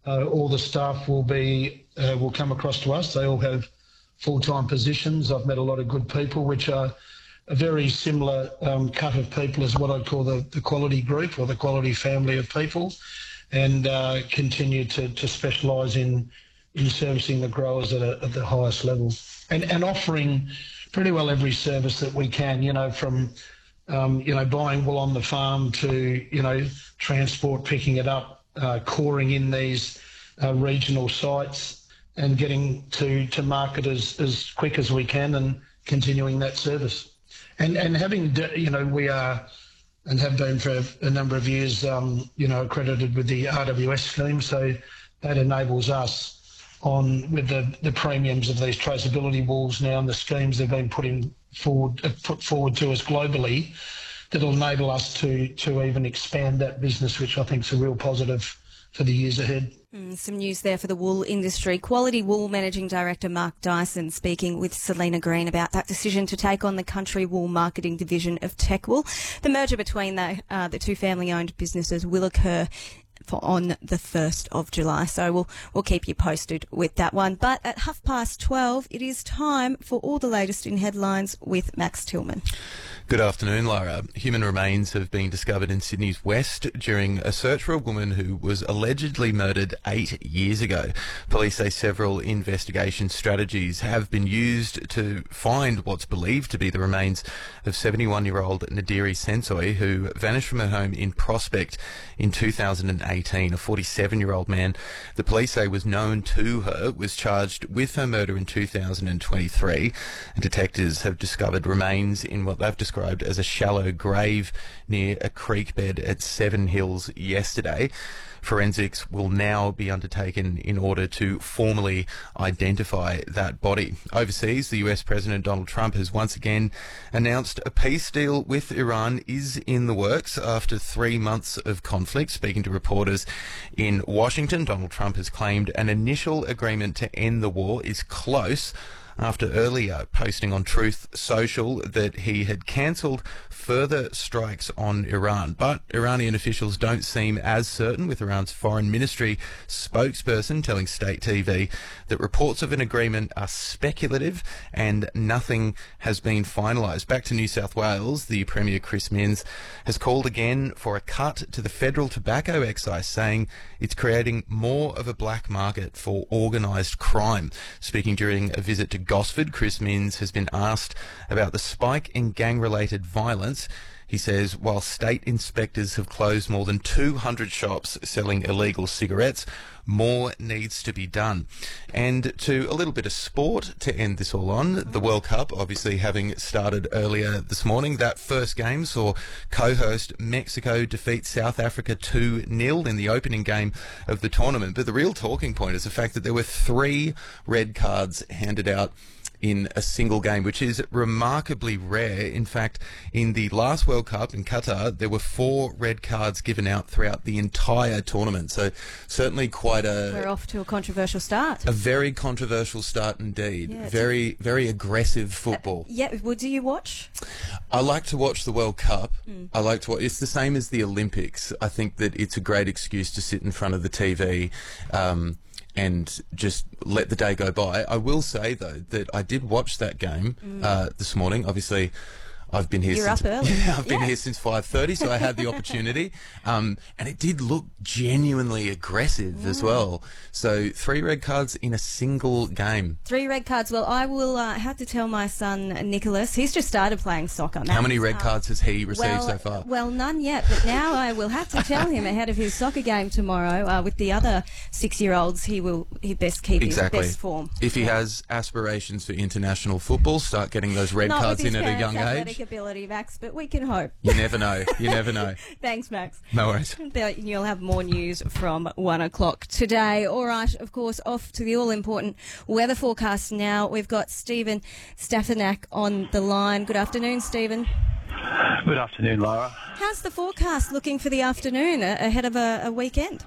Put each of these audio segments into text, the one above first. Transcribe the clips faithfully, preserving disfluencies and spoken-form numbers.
Uh, all the staff will be uh, will come across to us. They all have full-time positions. I've met a lot of good people, which are a very similar um, cut of people as what I'd call the, the quality group or the quality family of people, and uh, continue to, to specialise in in servicing the growers at, a, at the highest level, and, and offering pretty well every service that we can, you know, from um, you know, buying wool on the farm to, you know, transport, picking it up, uh, coring in these uh, regional sites and getting to, to market as, as quick as we can and continuing that service. And and having, you know, we are and have been for a number of years, um, you know, accredited with the R W S scheme, so that enables us on with the, the premiums of these traceability wools now and the schemes they've been putting forward, uh, put forward to us globally, that'll enable us to to even expand that business, which I think is a real positive for the years ahead. Mm, some news there for the wool industry. Quality Wool Managing Director Mark Dyson speaking with Selena Green about that decision to take on the Country Wool marketing division of Techwool. The merger between the, uh, the two family-owned businesses will occur for on the first of July. So we'll we'll keep you posted with that one. But at half past twelve, it is time for all the latest in headlines with Max Tillman. Good afternoon, Lara. Human remains have been discovered in Sydney's west during a search for a woman who was allegedly murdered eight years ago. Police say several investigation strategies have been used to find what's believed to be the remains of seventy-one-year-old Nadiri Sensoy, who vanished from her home in Prospect in two thousand eighteen. A forty-seven-year-old man the police say was known to her was charged with her murder in two thousand twenty-three. And detectives have discovered remains in what they've described as a shallow grave near a creek bed at Seven Hills yesterday. Forensics will now be undertaken in order to formally identify that body. Overseas, the U S President Donald Trump has once again announced a peace deal with Iran is in the works after three months of conflict. Speaking to reporters in Washington, Donald Trump has claimed an initial agreement to end the war is close, after earlier posting on Truth Social that he had cancelled further strikes on Iran. But Iranian officials don't seem as certain, with Iran's foreign ministry spokesperson telling State T V that reports of an agreement are speculative and nothing has been finalised. Back to New South Wales, the Premier Chris Minns has called again for a cut to the federal tobacco excise, saying it's creating more of a black market for organised crime. Speaking during a visit to Gosford, Chris Minns has been asked about the spike in gang-related violence. He says while state inspectors have closed more than two hundred shops selling illegal cigarettes, more needs to be done. And to a little bit of sport to end this all on, the World Cup obviously having started earlier this morning. That first game saw co-host Mexico defeat South Africa two nil in the opening game of the tournament. But the real talking point is the fact that there were three red cards handed out in a single game, which is remarkably rare. In fact, in the last World Cup in Qatar, there were four red cards given out throughout the entire tournament. So certainly quite a... We're off to a controversial start. A very controversial start indeed. Yeah, very, very aggressive football. Uh, yeah, well, do you watch? I like to watch the World Cup. Mm. I like to watch... It's the same as the Olympics. I think that it's a great excuse to sit in front of the T V um, and just let the day go by. I will say, though, that I did watch that game mm. uh, this morning. Obviously, I've been here You're since... up early. Yeah, I've been yeah. here since five thirty, so I had the opportunity. Um, and it did look genuinely aggressive yeah. as well. So three red cards in a single game. Three red cards. Well, I will uh, have to tell my son, Nicholas, he's just started playing soccer. Matt. How many red cards has he received well, so far? Well, none yet, but now I will have to tell him ahead of his soccer game tomorrow uh, with the other six-year-olds, he will he best keep exactly. his best form. If he yeah. has aspirations for international football, start getting those red Not cards with in his at a young athletic age. Ability, Max, but we can hope. You never know. You never know. Thanks, Max. No worries. You'll have more news from one o'clock today. All right, of course, off to the all-important weather forecast now. We've got Stephen Staffanak on the line. Good afternoon, Stephen. Good afternoon, Lara. How's the forecast looking for the afternoon uh, ahead of a, a weekend?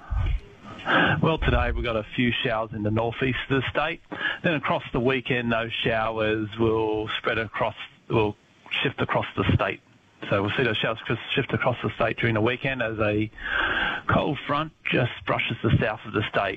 Well, today we've got a few showers in the northeast of the state. Then across the weekend, those showers will spread across, will shift across the state. So we'll see those showers shift across the state during the weekend as a cold front just brushes the south of the state.